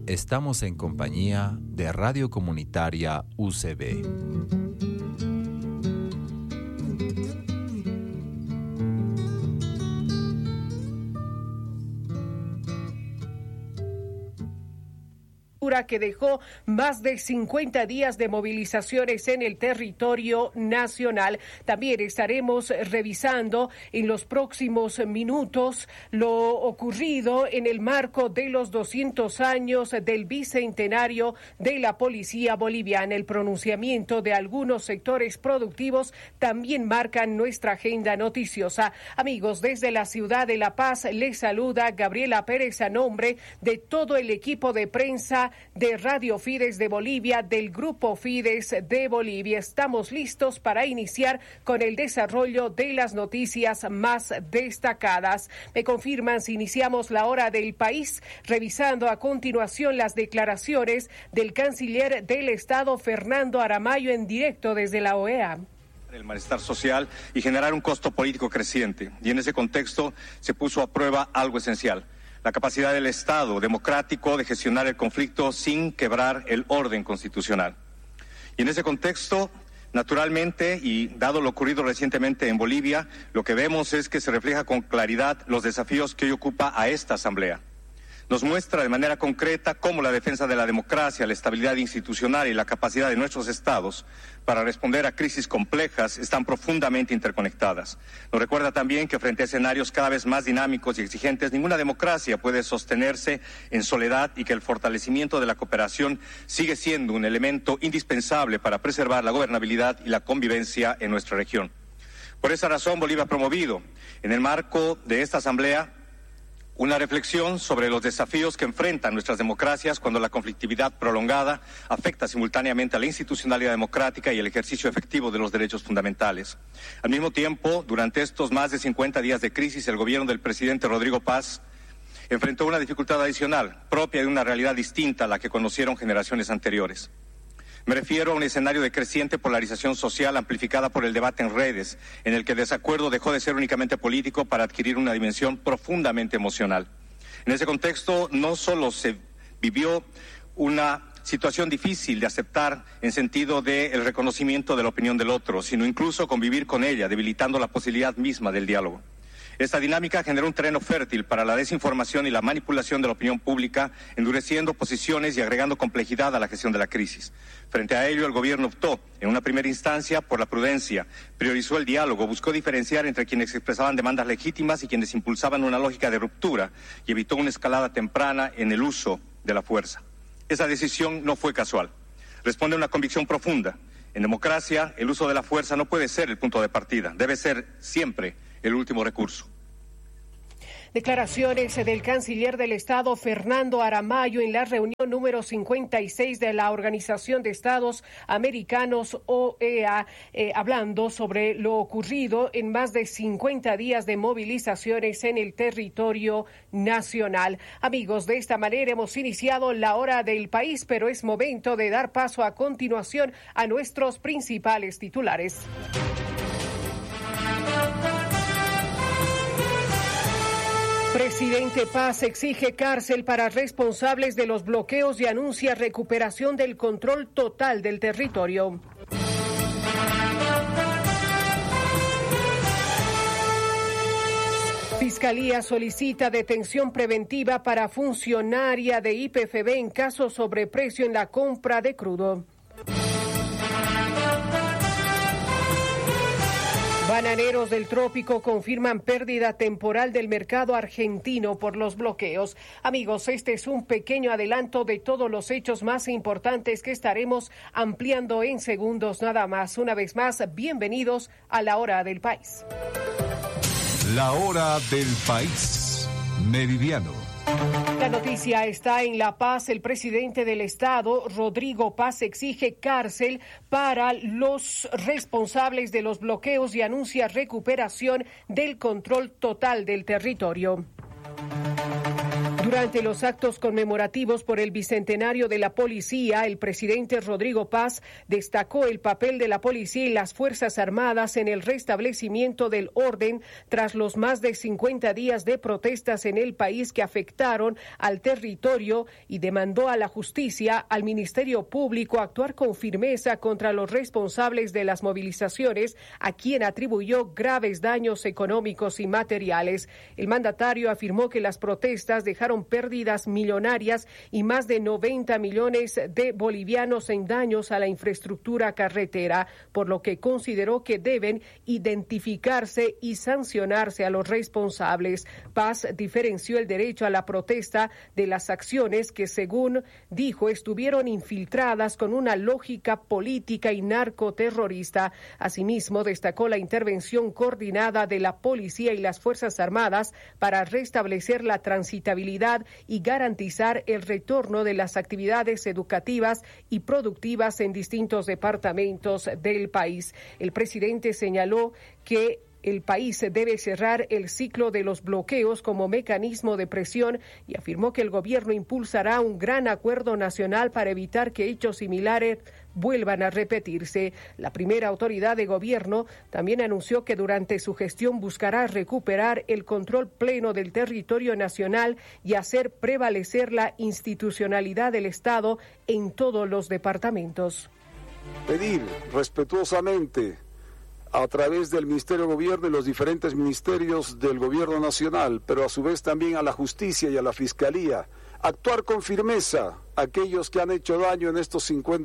Estamos en compañía de Radio Comunitaria UCB. Que dejó más de 50 días de movilizaciones en el territorio nacional. También estaremos revisando en los próximos minutos lo ocurrido en el marco de los 200 años del bicentenario de la Policía Boliviana. El pronunciamiento de algunos sectores productivos también marcan nuestra agenda noticiosa. Amigos, desde la ciudad de La Paz les saluda Gabriela Pérez a nombre de todo el equipo de prensa de Radio Fides de Bolivia, del Grupo Fides de Bolivia. Estamos listos para iniciar con el desarrollo de las noticias más destacadas. Me confirman si iniciamos la hora del país, revisando a continuación las declaraciones del canciller del Estado, Fernando Aramayo, en directo desde la OEA. El malestar social y generar un costo político creciente. Y en ese contexto se puso a prueba algo esencial: la capacidad del Estado democrático de gestionar el conflicto sin quebrar el orden constitucional. Y en ese contexto, naturalmente, y dado lo ocurrido recientemente en Bolivia, lo que vemos es que se refleja con claridad los desafíos que hoy ocupa a esta Asamblea. Nos muestra de manera concreta cómo la defensa de la democracia, la estabilidad institucional y la capacidad de nuestros estados para responder a crisis complejas están profundamente interconectadas. Nos recuerda también que frente a escenarios cada vez más dinámicos y exigentes, ninguna democracia puede sostenerse en soledad y que el fortalecimiento de la cooperación sigue siendo un elemento indispensable para preservar la gobernabilidad y la convivencia en nuestra región. Por esa razón, Bolivia ha promovido, en el marco de esta Asamblea, una reflexión sobre los desafíos que enfrentan nuestras democracias cuando la conflictividad prolongada afecta simultáneamente a la institucionalidad democrática y el ejercicio efectivo de los derechos fundamentales. Al mismo tiempo, durante estos más de 50 días de crisis, el gobierno del presidente Rodrigo Paz enfrentó una dificultad adicional, propia de una realidad distinta a la que conocieron generaciones anteriores. Me refiero a un escenario de creciente polarización social amplificada por el debate en redes, en el que el desacuerdo dejó de ser únicamente político para adquirir una dimensión profundamente emocional. En ese contexto, no solo se vivió una situación difícil de aceptar en sentido del reconocimiento de la opinión del otro, sino incluso convivir con ella, debilitando la posibilidad misma del diálogo. Esta dinámica generó un terreno fértil para la desinformación y la manipulación de la opinión pública, endureciendo posiciones y agregando complejidad a la gestión de la crisis. Frente a ello, el gobierno optó, en una primera instancia, por la prudencia, priorizó el diálogo, buscó diferenciar entre quienes expresaban demandas legítimas y quienes impulsaban una lógica de ruptura y evitó una escalada temprana en el uso de la fuerza. Esa decisión no fue casual. Responde a una convicción profunda. En democracia, el uso de la fuerza no puede ser el punto de partida, debe ser siempre el último recurso. Declaraciones del canciller del Estado, Fernando Aramayo, en la reunión número 56 de la Organización de Estados Americanos, OEA, hablando sobre lo ocurrido en más de 50 días de movilizaciones en el territorio nacional. Amigos, de esta manera hemos iniciado la hora del país, pero es momento de dar paso a continuación a nuestros principales titulares. Presidente Paz exige cárcel para responsables de los bloqueos y anuncia recuperación del control total del territorio. Fiscalía solicita detención preventiva para funcionaria de YPFB en caso sobreprecio en la compra de crudo. Bananeros del Trópico confirman pérdida temporal del mercado argentino por los bloqueos. Amigos, este es un pequeño adelanto de todos los hechos más importantes que estaremos ampliando en segundos nada más. Una vez más, bienvenidos a la hora del país. La hora del país. Meridiano. La noticia está en La Paz. El presidente del Estado, Rodrigo Paz, exige cárcel para los responsables de los bloqueos y anuncia recuperación del control total del territorio. Durante los actos conmemorativos por el bicentenario de la policía, el presidente Rodrigo Paz destacó el papel de la policía y las Fuerzas Armadas en el restablecimiento del orden tras los más de 50 días de protestas en el país que afectaron al territorio y demandó a la justicia, al Ministerio Público actuar con firmeza contra los responsables de las movilizaciones, a quien atribuyó graves daños económicos y materiales. El mandatario afirmó que las protestas dejaron pérdidas millonarias y más de 90 millones de bolivianos en daños a la infraestructura carretera, por lo que consideró que deben identificarse y sancionarse a los responsables. Paz diferenció el derecho a la protesta de las acciones que, según dijo, estuvieron infiltradas con una lógica política y narcoterrorista. Asimismo, destacó la intervención coordinada de la policía y las Fuerzas Armadas para restablecer la transitabilidad y garantizar el retorno de las actividades educativas y productivas en distintos departamentos del país. El presidente señaló que el país debe cerrar el ciclo de los bloqueos como mecanismo de presión y afirmó que el gobierno impulsará un gran acuerdo nacional para evitar que hechos similares vuelvan a repetirse. La primera autoridad de gobierno también anunció que durante su gestión buscará recuperar el control pleno del territorio nacional y hacer prevalecer la institucionalidad del Estado en todos los departamentos. Pedir respetuosamente a través del Ministerio de Gobierno y los diferentes ministerios del Gobierno Nacional, pero a su vez también a la Justicia y a la Fiscalía, actuar con firmeza a aquellos que han hecho daño en estos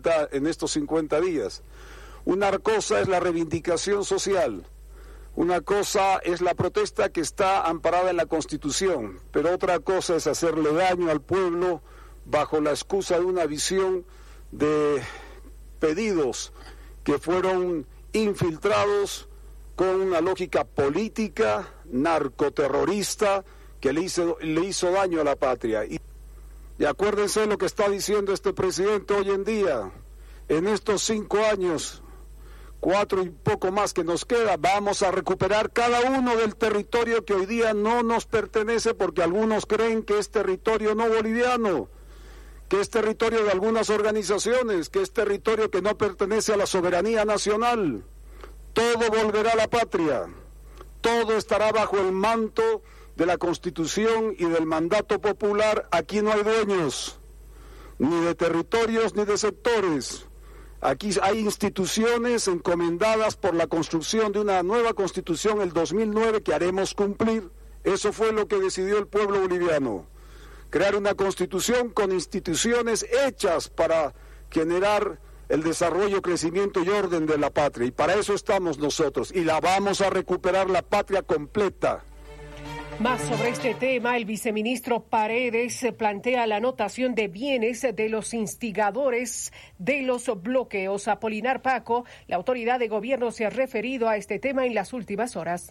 50 días. Una cosa es la reivindicación social, una cosa es la protesta que está amparada en la Constitución, pero otra cosa es hacerle daño al pueblo bajo la excusa de una visión de pedidos que fueron infiltrados con una lógica política, narcoterrorista, que le hizo daño a la patria. Y acuérdense lo que está diciendo este presidente hoy en día. En estos 5 años, 4 y poco más que nos queda, vamos a recuperar cada uno del territorio que hoy día no nos pertenece, porque algunos creen que es territorio no boliviano, que es territorio de algunas organizaciones, que es territorio que no pertenece a la soberanía nacional. Todo volverá a la patria, todo estará bajo el manto de la Constitución y del mandato popular. Aquí no hay dueños, ni de territorios ni de sectores. Aquí hay instituciones encomendadas por la construcción de una nueva Constitución el 2009 que haremos cumplir. Eso fue lo que decidió el pueblo boliviano. Crear una Constitución con instituciones hechas para generar el desarrollo, crecimiento y orden de la patria. Y para eso estamos nosotros. Y la vamos a recuperar, la patria completa. Más sobre este tema, el viceministro Paredes plantea la anotación de bienes de los instigadores de los bloqueos. Apolinar Paco, la autoridad de gobierno, se ha referido a este tema en las últimas horas.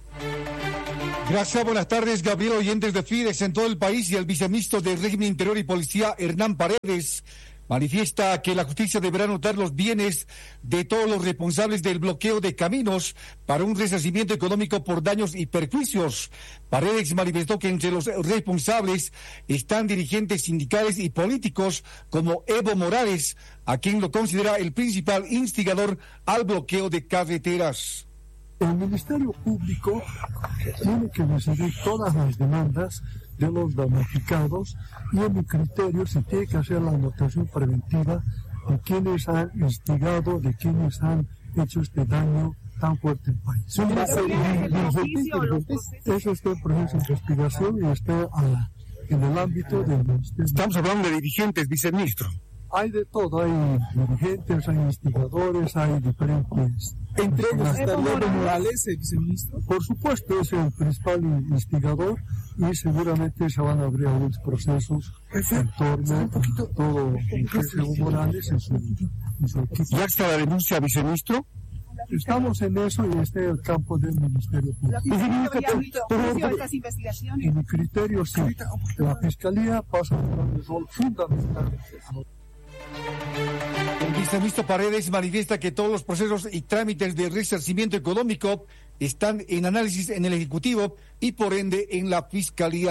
Gracias, buenas tardes. Gabriel, oyentes de Fides en todo el país, y el viceministro de Régimen Interior y Policía, Hernán Paredes, manifiesta que la justicia deberá anotar los bienes de todos los responsables del bloqueo de caminos para un resarcimiento económico por daños y perjuicios. Paredes manifestó que entre los responsables están dirigentes sindicales y políticos como Evo Morales, a quien lo considera el principal instigador al bloqueo de carreteras. El Ministerio Público tiene que recibir todas las demandas de los damnificados y en mi criterio se tiene que hacer la anotación preventiva de quienes han instigado, de quienes han hecho este daño tan fuerte al país. Eso está en proceso de investigación y está en el ámbito del Ministerio. Estamos hablando de dirigentes, viceministro. Hay de todo, hay dirigentes, hay investigadores, hay diferentes. ¿Entre ellos está Evo Morales, el viceministro? Por supuesto, es el principal investigador y seguramente se van a abrir algunos procesos en torno a todo Evo Morales en su equipo. ¿Ya está la denuncia, viceministro? Estamos en eso y está en el campo del Ministerio Público. En mi criterio, sí. La Fiscalía pasa por un rol fundamental. El viceministro Paredes manifiesta que todos los procesos y trámites de resarcimiento económico están en análisis en el Ejecutivo y por ende en la Fiscalía.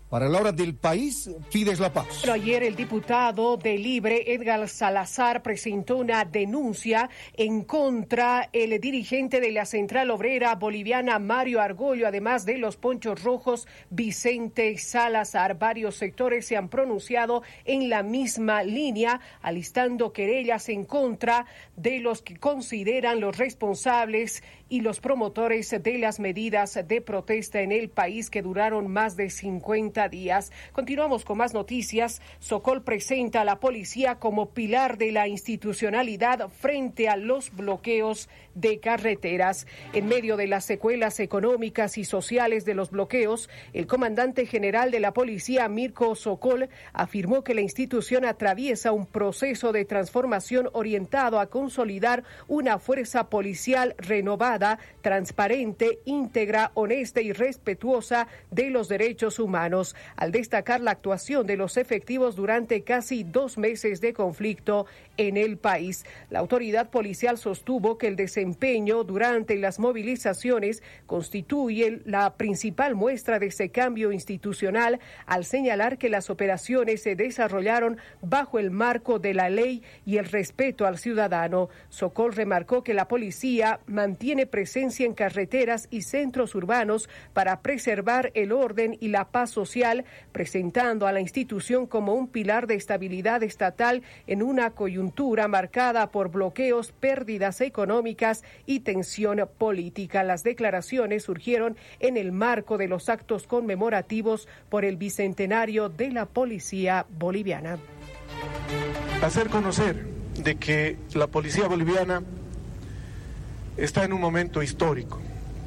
Para la hora del país, Fides La Paz. Pero ayer el diputado de Libre, Edgar Salazar, presentó una denuncia en contra del dirigente de la Central Obrera Boliviana, Mario Argollo, además de los Ponchos Rojos, Vicente Salazar. Varios sectores se han pronunciado en la misma línea, alistando querellas en contra de los que consideran los responsables y los promotores de las medidas de protesta en el país que duraron más de 50 días. Continuamos con más noticias. Sokol presenta a la policía como pilar de la institucionalidad frente a los bloqueos de carreteras. En medio de las secuelas económicas y sociales de los bloqueos, el comandante general de la policía, Mirko Sokol, afirmó que la institución atraviesa un proceso de transformación orientado a consolidar una fuerza policial renovada, transparente, íntegra, honesta y respetuosa de los derechos humanos, al destacar la actuación de los efectivos durante casi 2 meses de conflicto en el país. La autoridad policial sostuvo que el desempeño durante las movilizaciones constituye la principal muestra de ese cambio institucional, al señalar que las operaciones se desarrollaron bajo el marco de la ley y el respeto al ciudadano. Sokol remarcó que la policía mantiene presencia en carreteras y centros urbanos para preservar el orden y la paz social, presentando a la institución como un pilar de estabilidad estatal en una coyuntura marcada por bloqueos, pérdidas económicas y tensión política. Las declaraciones surgieron en el marco de los actos conmemorativos por el bicentenario de la policía boliviana. Hacer conocer de que la policía boliviana está en un momento histórico,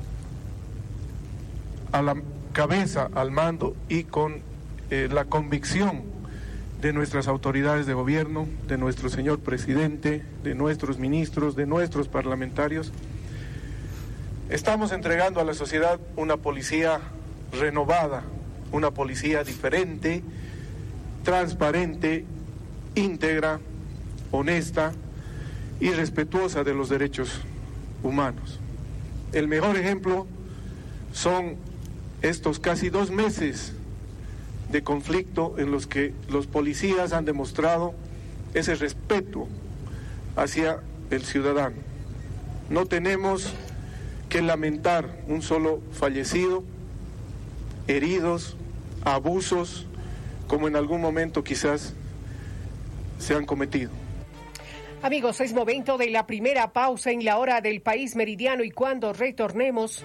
a la cabeza, al mando y con la convicción de nuestras autoridades de gobierno, de nuestro señor presidente, de nuestros ministros, de nuestros parlamentarios. Estamos entregando a la sociedad una policía renovada, una policía diferente, transparente, íntegra, honesta y respetuosa de los derechos humanos. El mejor ejemplo son estos casi 2 meses de conflicto en los que los policías han demostrado ese respeto hacia el ciudadano. No tenemos que lamentar un solo fallecido, heridos, abusos, como en algún momento quizás se han cometido. Amigos, es momento de la primera pausa en la hora del país meridiano y cuando retornemos,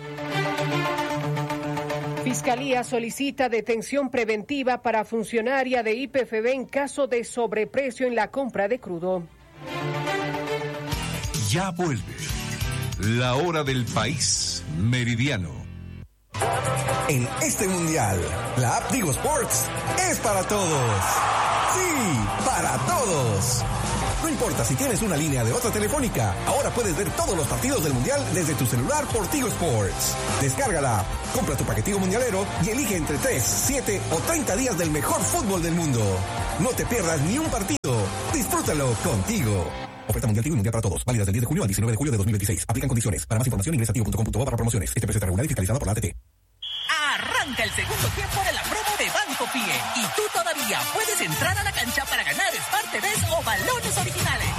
Fiscalía solicita detención preventiva para funcionaria de YPF en caso de sobreprecio en la compra de crudo. Ya vuelve la hora del país meridiano. En este mundial, la app Tigo Sports es para todos. Sí, para todos. No importa si tienes una línea de otra telefónica, ahora puedes ver todos los partidos del mundial desde tu celular por Tigo Sports. Descarga la app, compra tu paquetico mundialero y elige entre 3, 7 o 30 días del mejor fútbol del mundo. No te pierdas ni un partido. Disfrútalo contigo. Oferta mundial Tigo y mundial para todos. Válidas del 10 de junio al 19 de julio de 2026. Aplican condiciones. Para más información ingresa a tigo.com.bo para promociones. Este precio está regulado y fiscalizado por la ATT. Arranca el segundo tiempo de la promo de Banco Pie y tú todavía puedes entrar a la cancha para ganar Smart TVs o balones originales.